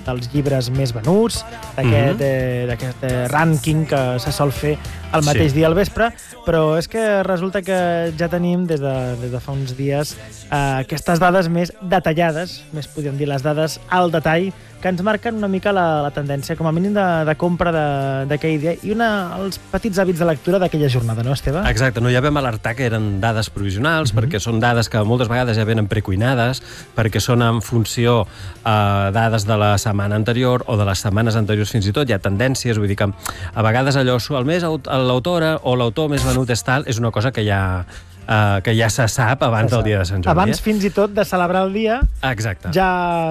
dels llibres més venuts, d'aquest rànquing que se sol fer el mateix dia al vespre, però és que resulta que ja tenim des de fa uns dies aquestes dades més detallades, més podríem dir les dades al detall, que ens marquen una mica la tendència, com a mínim de compra d'aquell dia i els petits hàbits de lectura d'aquella jornada, no, Esteve? Exacte, ja vam alertar que eren dades provisionals, perquè són dades que moltes vegades ja venen precuinades, perquè són en funció dades de la setmana anterior o de les setmanes anteriors fins i tot, hi ha tendències, vull dir que a vegades allò, l'autora o l'autor més venut és tal, és una cosa que ja se sap abans del dia de Sant Jordi. Abans fins i tot de celebrar el dia, exacte, ja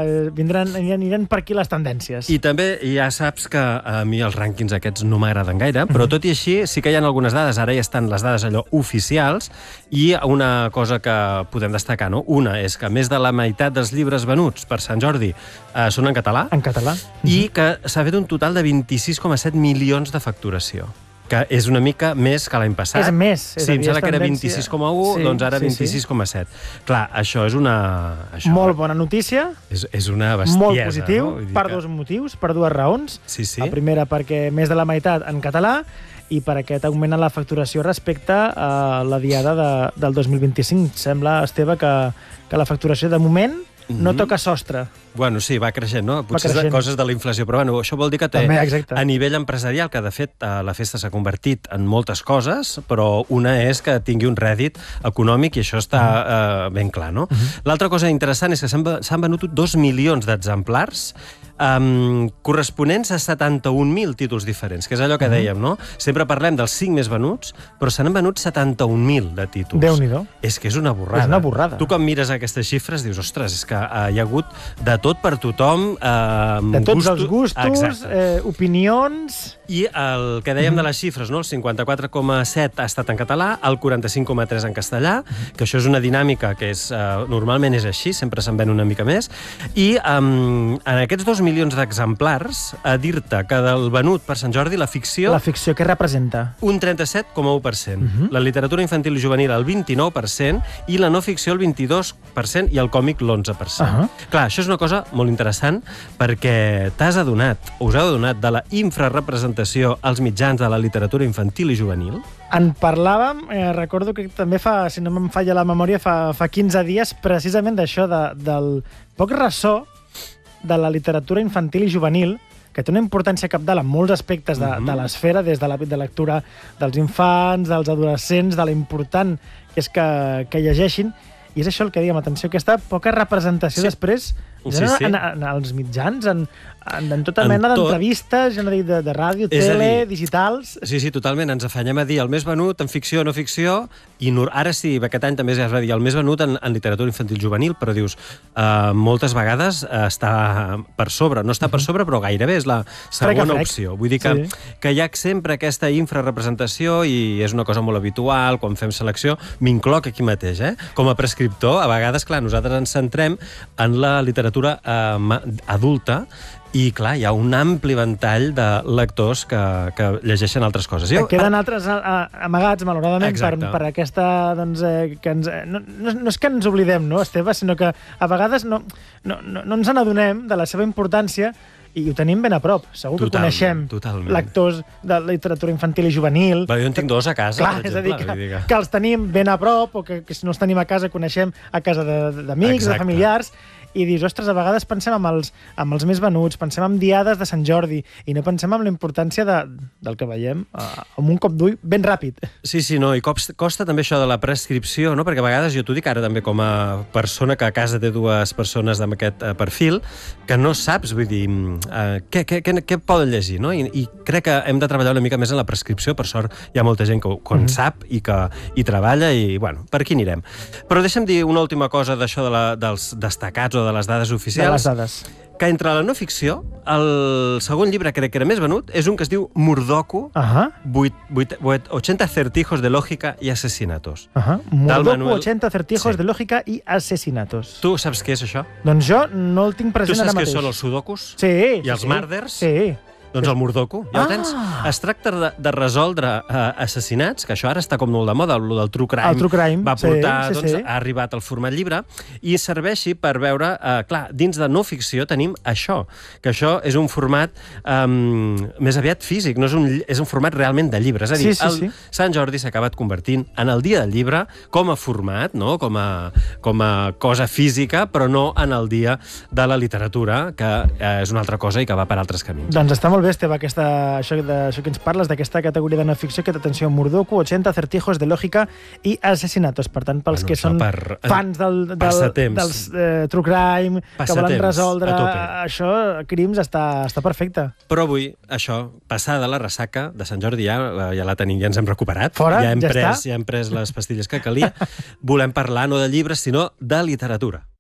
aniran per aquí les tendències. I també ja saps que a mi els rànquings aquests no m'agraden gaire, però tot i així sí que hi ha algunes dades, ara ja estan les dades allò oficials, i una cosa que podem destacar, no? Una és que més de la meitat dels llibres venuts per Sant Jordi són en català. En català. I que s'ha fet un total de 26,7 milions de facturació, que és una mica més que l'any passat. És més. Sí, em sembla que era 26,1, doncs ara 26,7. Clar, això és una... Molt bona notícia. És una bestiesa. Molt positiu, per dos motius, per dues raons. Sí. La primera, perquè més de la meitat en català, i per aquest augment en la facturació respecte a la diada del 2025. Sembla, Esteve, que la facturació de moment no toca sostre. Bueno, sí, va creixent, no? Potser és coses de la inflació, però bueno, això vol dir que a nivell empresarial, que de fet la festa s'ha convertit en moltes coses, però una és que tingui un rèdit econòmic i això està ben clar, no? L'altra cosa interessant és que s'han venut 2 milions d'exemplars corresponents a 71.000 títols diferents, que és allò que dèiem, no? Sempre parlem dels 5 més venuts, però se n'han venut 71.000 de títols. Déu-n'hi-do. És que és una borrada. És una borrada. Tu quan mires aquestes xifres dius, ostres, és que hi ha hagut de tot per tothom. De tots els gustos, opinions... I el que dèiem de les xifres, no? El 54,7 ha estat en català, el 45,3 en castellà, que això és una dinàmica que normalment és així, sempre se'n ven una mica més, i en aquests 2 milions d'exemplars, a dir-te que del venut per Sant Jordi, la ficció... La ficció, què representa? Un 37,1%. La literatura infantil i juvenil, el 29%, i la no ficció, el 22%, i el còmic, l'11%. Clar, això és una cosa molt interessant, perquè t'has adonat, o us heu adonat, de la infrarrepresentació als mitjans de la literatura infantil i juvenil? En parlàvem, recordo que també si no me'n falla la memòria, fa 15 dies, precisament d'això, del poc ressò de la literatura infantil i juvenil, que té una importància cabdal en molts aspectes de l'esfera, des de l'hàbit de lectura dels infants, dels adolescents, de la important que és que llegeixin, i és això el que diguem, atenció, aquesta poca representació després en els mitjans, en tota mena d'entrevistes, de ràdio, tele, digitals... Sí, totalment. Ens afanyem a dir el més venut en ficció, no ficció, i ara sí, aquest any també ja es va dir el més venut en literatura infantil juvenil, però dius, moltes vegades està per sobre. No està per sobre, però gairebé és la segona opció. Vull dir que hi ha sempre aquesta infrarrepresentació i és una cosa molt habitual, quan fem selecció, m'incloc aquí mateix, com a prescriptor, a vegades, clar, nosaltres ens centrem en la literatura adulta i, clar, hi ha un ampli ventall de lectors que llegeixen altres coses. Queden altres amagats, malauradament, per aquesta... No és que ens oblidem, no, Esteve, sinó que a vegades no ens n'adonem de la seva importància i ho tenim ben a prop. Segur que coneixem lectors de literatura infantil i juvenil. Jo en tinc 2 a casa, per exemple. És a dir, que els tenim ben a prop, o que si no els tenim a casa, coneixem a casa d'amics, de familiars, i dius, ostres, a vegades pensem amb els més venuts, pensem en diades de Sant Jordi, i no pensem en la importància del que veiem amb un cop d'ull ben ràpid. Sí, no, i costa també això de la prescripció, no? Perquè a vegades, jo t'ho dic ara també com a persona que a casa té 2 persones amb aquest perfil, que no saps, vull dir, què poden llegir, no? I crec que hem de treballar una mica més en la prescripció, per sort hi ha molta gent que ho sap i que hi treballa, i, bueno, per aquí anirem. Però deixa'm dir una última cosa d'això dels destacats o de les dades oficials. De les dades. Que entre la no ficció, el segon llibre crec que era més venut, és un que es diu Murdoku, 80 acertijos de lógica y asesinatos. Murdoku, 80 acertijos de lógica y asesinatos. Tu saps què és això? Doncs jo no el tinc present ara mateix. Tu saps què són els sudokus? Sí. I els marders? Sí. Doncs el Murdoku, ja ho tens. Es tracta de resoldre assassinats, que això ara està com molt de moda, el del True Crime. El True Crime, va portar, sí. doncs, ha arribat al format llibre, i serveixi per veure, clar, dins de no ficció tenim això, que això és un format més aviat físic, no és un format realment de llibre. És a dir, el Sant Jordi s'ha acabat convertint en el dia del llibre com a format, no? com a cosa física, però no en el dia de la literatura, que és una altra cosa i que va per altres camins. Doncs està molt bé, Esteve, això que ens parles, d'aquesta categoria de no ficció, que atenció, Murdoku, 80 acertijos de lògica i assassinatos. Per tant, pels que són fans dels True Crime, que volen resoldre això, crims, està perfecte. Però avui, això, passada la ressaca de Sant Jordi, ja la tenim, ja ens hem recuperat. Fora, ja hem pres les pastilles que calia. Volem parlar no de llibres, sinó de literatura.